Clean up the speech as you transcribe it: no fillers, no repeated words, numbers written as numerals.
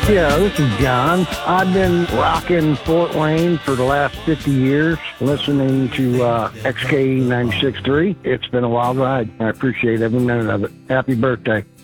Yeah, this is John. I've been rocking Fort Wayne for the last 50 years, listening to XK 96.3. It's been a wild ride. I appreciate every minute of it. Happy birthday.